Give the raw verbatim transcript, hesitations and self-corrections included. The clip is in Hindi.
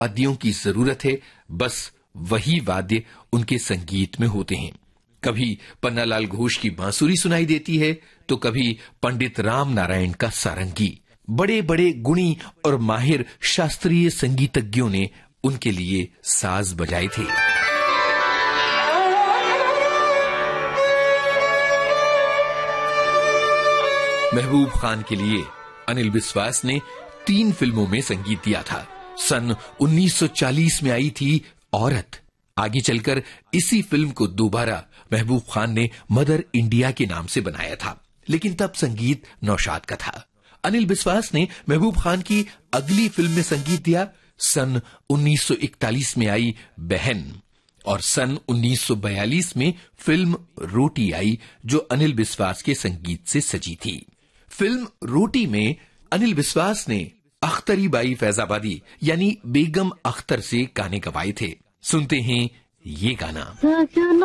वाद्यों की जरूरत है, बस वही वाद्य उनके संगीत में होते हैं। कभी पन्नालाल घोष की बांसुरी सुनाई देती है तो कभी पंडित राम नारायण का सारंगी। बड़े बड़े गुणी और माहिर शास्त्रीय संगीतज्ञों ने उनके लिए साज बजाए थे। महबूब खान के लिए अनिल बिस्वास ने तीन फिल्मों में संगीत दिया था। सन उन्नीस सौ चालीस में आई थी औरत। आगे चलकर इसी फिल्म को दोबारा महबूब खान ने मदर इंडिया के नाम से बनाया था, लेकिन तब संगीत नौशाद का था। अनिल बिस्वास ने महबूब खान की अगली फिल्म में संगीत दिया। सन उन्नीस सौ इकतालीस में आई बहन और सन उन्नीस सौ बयालीस में फिल्म रोटी आई, जो अनिल बिस्वास के संगीत से सजी थी। फिल्म रोटी में अनिल बिस्वास ने अख्तरी बाई फैजाबादी यानी बेगम अख्तर से गाने गवाए थे। सुनते हैं ये गाना।